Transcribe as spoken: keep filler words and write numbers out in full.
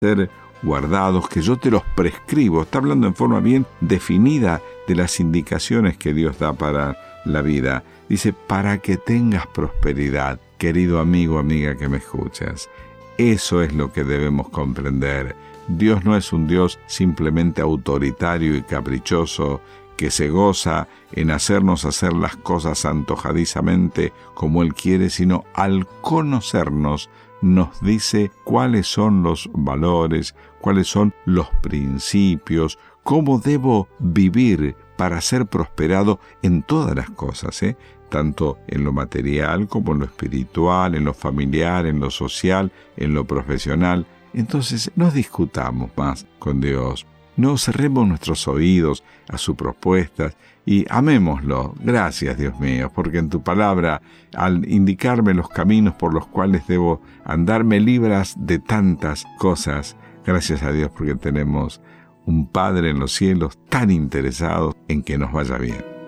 ser guardados, que yo te los prescribo. Está hablando en forma bien definida de las indicaciones que Dios da para la vida. Dice, para que tengas prosperidad, querido amigo, amiga que me escuchas. Eso es lo que debemos comprender. Dios no es un Dios simplemente autoritario y caprichoso, que se goza en hacernos hacer las cosas antojadizamente como Él quiere, sino al conocernos nos dice cuáles son los valores, cuáles son los principios, cómo debo vivir para ser prosperado en todas las cosas, ¿eh? Tanto en lo material como en lo espiritual, en lo familiar, en lo social, en lo profesional. Entonces no discutamos más con Dios. No cerremos nuestros oídos a sus propuestas y amémoslo. Gracias, Dios mío, porque en tu palabra, al indicarme los caminos por los cuales debo andar, me libras de tantas cosas. Gracias a Dios porque tenemos un Padre en los cielos tan interesado en que nos vaya bien.